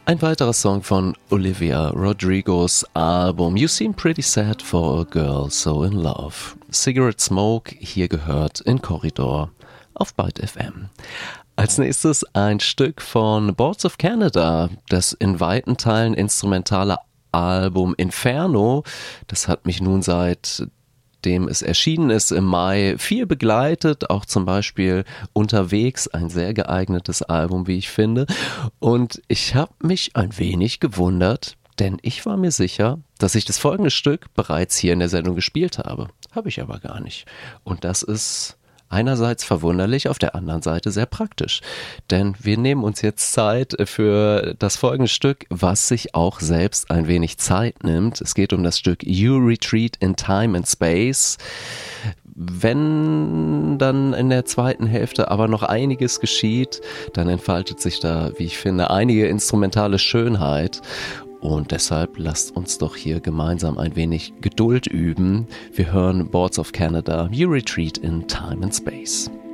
Ein weiterer Song von Olivia Rodrigos Album You Seem Pretty Sad for a Girl So in Love. Cigarette Smoke, hier gehört in Corridor auf Byte FM. Als nächstes ein Stück von Boards of Canada, das in weiten Teilen instrumentale Album Inferno. Das hat mich nun seitdem es erschienen ist im Mai viel begleitet, auch zum Beispiel Unterwegs, ein sehr geeignetes Album, wie ich finde. Und ich habe mich ein wenig gewundert, denn ich war mir sicher, dass ich das folgende Stück bereits hier in der Sendung gespielt habe. Habe ich aber gar nicht. Und das ist einerseits verwunderlich, auf der anderen Seite sehr praktisch. Denn wir nehmen uns jetzt Zeit für das folgende Stück, was sich auch selbst ein wenig Zeit nimmt. Es geht um das Stück You Retreat in Time and Space. Wenn dann in der zweiten Hälfte aber noch einiges geschieht, dann entfaltet sich da, wie ich finde, einige instrumentale Schönheit. Und deshalb lasst uns doch hier gemeinsam ein wenig Geduld üben. Wir hören Boards of Canada, You Retreat in Time and Space.